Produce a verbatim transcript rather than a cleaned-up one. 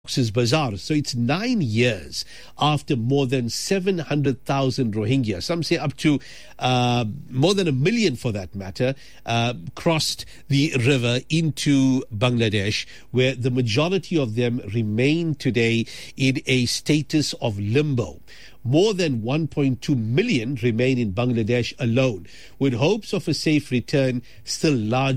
Cox's Bazar. So it's nine years after more than seven hundred thousand Rohingya, some say up to uh, more than a million for that matter, uh, crossed the river into Bangladesh, where the majority of them remain today in a status of limbo. More than one point two million remain in Bangladesh alone, with hopes of a safe return still large.